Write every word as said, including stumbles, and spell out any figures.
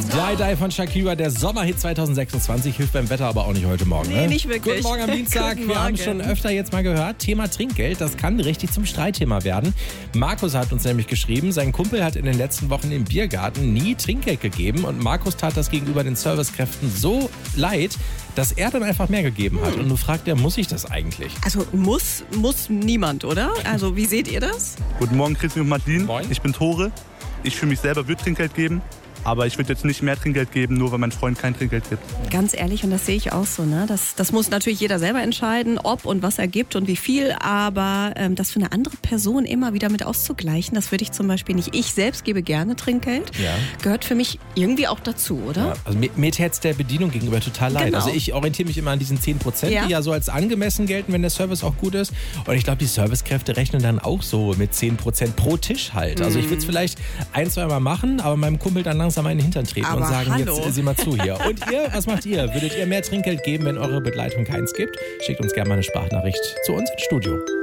Die Die von Shakira, der Sommerhit zwanzig sechsundzwanzig, hilft beim Wetter aber auch nicht heute Morgen. Nee, ne? nicht wirklich. Guten Morgen am Dienstag. Guten Wir haben Morgen. schon öfter jetzt mal gehört, Thema Trinkgeld, das kann richtig zum Streitthema werden. Markus hat uns nämlich geschrieben, sein Kumpel hat in den letzten Wochen im Biergarten nie Trinkgeld gegeben und Markus tat das gegenüber den Servicekräften so leid, dass er dann einfach mehr gegeben hat. Und nun fragt er, muss ich das eigentlich? Also muss, muss niemand, oder? Also wie seht ihr das? Guten Morgen, Christian und Martin. Moin. Ich bin Tore. Ich für mich selber würde Trinkgeld geben. Aber ich würde jetzt nicht mehr Trinkgeld geben, nur weil mein Freund kein Trinkgeld gibt. Ganz ehrlich, und das sehe ich auch so, ne? Das, das muss natürlich jeder selber entscheiden, ob und was er gibt und wie viel. Aber ähm, das für eine andere Person immer wieder mit auszugleichen, das würde ich zum Beispiel nicht. Ich selbst gebe gerne Trinkgeld. Ja. Gehört für mich irgendwie auch dazu, oder? Ja, also mir, mir täte es der Bedienung gegenüber total leid. Genau. Also ich orientiere mich immer an diesen zehn Prozent, Ja. die ja so als angemessen gelten, wenn der Service auch gut ist. Und ich glaube, die Servicekräfte rechnen dann auch so mit zehn Prozent pro Tisch halt. Also ich würde es vielleicht ein, zwei Mal machen, aber meinem Kumpel dann langsam in den Hintern treten Aber und sagen, hallo. jetzt äh, sieh mal zu hier. Und ihr, was macht ihr? Würdet ihr mehr Trinkgeld geben, wenn eure Begleitung keins gibt? Schickt uns gerne mal eine Sprachnachricht zu uns ins Studio.